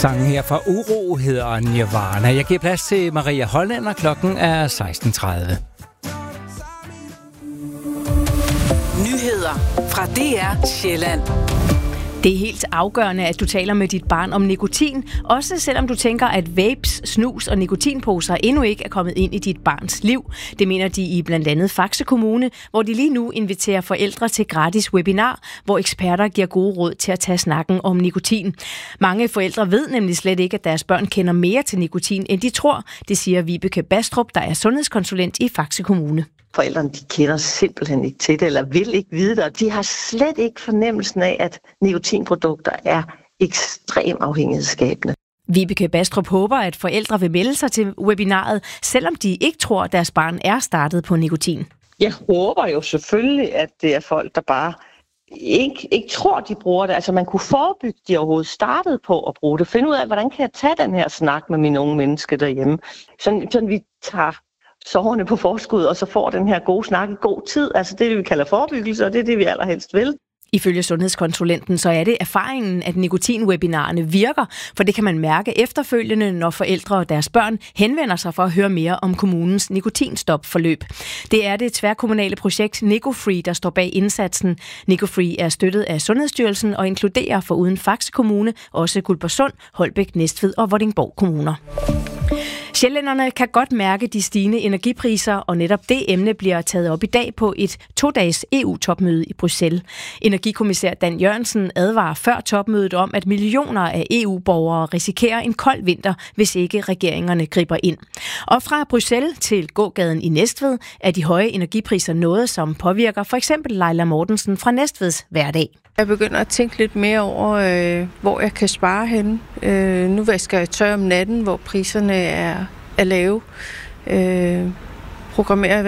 Sangen her fra Uro hedder Nirvana. Jeg giver plads til Maria Hollænder. Klokken er 16:30. Nyheder fra DR Sjælland. Det er helt afgørende, at du taler med dit barn om nikotin, også selvom du tænker, at vapes, snus og nikotinposer endnu ikke er kommet ind i dit barns liv. Det mener de i blandt andet Faxe Kommune, hvor de lige nu inviterer forældre til gratis webinar, hvor eksperter giver gode råd til at tage snakken om nikotin. Mange forældre ved nemlig slet ikke, at deres børn kender mere til nikotin, end de tror. Det siger Vibeke Bastrup, der er sundhedskonsulent i Faxe Kommune. Forældrene de kender simpelthen ikke til det, eller vil ikke vide det. De har slet ikke fornemmelsen af, at nikotinprodukter er ekstremt afhængighedsskabende. Vibeke Bastrup håber, at forældre vil melde sig til webinaret, selvom de ikke tror, at deres barn er startet på nikotin. Jeg håber jo selvfølgelig, at det er folk, der bare ikke tror, de bruger det. Altså man kunne forebygge, de overhovedet startede på at bruge det. Finde ud af, hvordan kan jeg tage den her snak med mine unge mennesker derhjemme. Sådan vi tager sorgerne på forskud, og så får den her gode snak i god tid. Altså det, vi kalder forebyggelse, og det er det, vi allerhelst vil. Ifølge sundhedskonsulenten, så er det erfaringen, at nikotinwebinarerne virker, for det kan man mærke efterfølgende, når forældre og deres børn henvender sig for at høre mere om kommunens nikotinstopforløb. Det er det tværkommunale projekt NicoFree, der står bag indsatsen. NicoFree er støttet af Sundhedsstyrelsen og inkluderer foruden Faxe Kommune også Guldborgsund, Holbæk, Næstved og Vordingborg kommuner. Sjællænderne kan godt mærke de stigende energipriser, og netop det emne bliver taget op i dag på et 2-dages EU-topmøde i Bruxelles. Energikommissær Dan Jørgensen advarer før topmødet om, at millioner af EU-borgere risikerer en kold vinter, hvis ikke regeringerne griber ind. Og fra Bruxelles til gågaden i Næstved er de høje energipriser noget, som påvirker for eksempel Leila Mortensen fra Næstveds hverdag. Jeg begynder at tænke lidt mere over, hvor jeg kan spare henne. Nu vasker jeg tøj om natten, hvor priserne er lave. Programmerer